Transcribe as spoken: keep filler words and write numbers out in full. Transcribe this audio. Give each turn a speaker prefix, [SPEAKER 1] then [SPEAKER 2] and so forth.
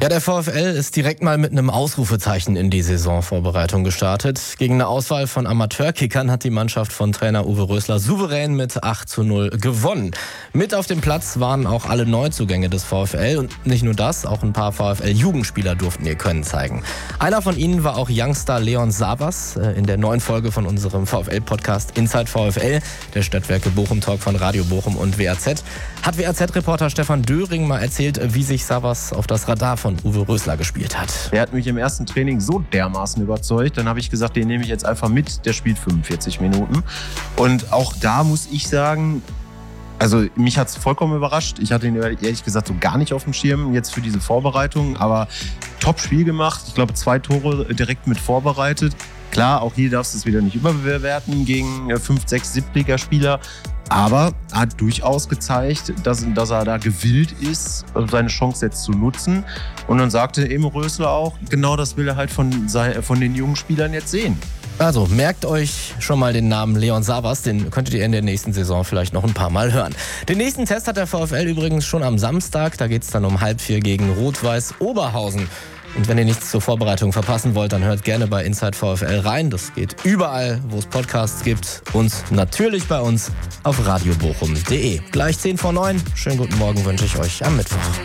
[SPEAKER 1] Ja, der VfL ist direkt mal mit einem Ausrufezeichen in die Saisonvorbereitung gestartet. Gegen eine Auswahl von Amateurkickern hat die Mannschaft von Trainer Uwe Rösler souverän mit acht zu null gewonnen. Mit auf dem Platz waren auch alle Neuzugänge des VfL und nicht nur das, auch ein paar VfL-Jugendspieler durften ihr Können zeigen. Einer von ihnen war auch Youngster Leon Savas in der neuen Folge von unserem VfL-Podcast Inside VfL, der Stadtwerke Bochum-Talk von Radio Bochum und W A Z. Hat W A Z-Reporter Stefan Döring mal erzählt, wie sich Savas auf das Radar von Uwe Rösler gespielt hat.
[SPEAKER 2] Er hat mich im ersten Training so dermaßen überzeugt, dann habe ich gesagt, den nehme ich jetzt einfach mit, der spielt fünfundvierzig Minuten. Und auch da muss ich sagen, also mich hat es vollkommen überrascht. Ich hatte ihn ehrlich gesagt so gar nicht auf dem Schirm jetzt für diese Vorbereitung, aber top Spiel gemacht. Ich glaube, zwei Tore direkt mit vorbereitet. Klar, auch hier darfst du es wieder nicht überbewerten gegen fünf, sechs Siebtligaspieler. Aber er hat durchaus gezeigt, dass, dass er da gewillt ist, seine Chance jetzt zu nutzen. Und dann sagte eben Rösler auch, genau das will er halt von, von den jungen Spielern jetzt sehen.
[SPEAKER 1] Also merkt euch schon mal den Namen Leon Savas, den könntet ihr in der nächsten Saison vielleicht noch ein paar Mal hören. Den nächsten Test hat der VfL übrigens schon am Samstag. Da geht es dann um halb vier gegen Rot-Weiß Oberhausen. Und wenn ihr nichts zur Vorbereitung verpassen wollt, dann hört gerne bei Inside VfL rein. Das geht überall, wo es Podcasts gibt und natürlich bei uns auf radiobochum punkt de. Gleich zehn vor neun. Schönen guten Morgen wünsche ich euch am Mittwoch.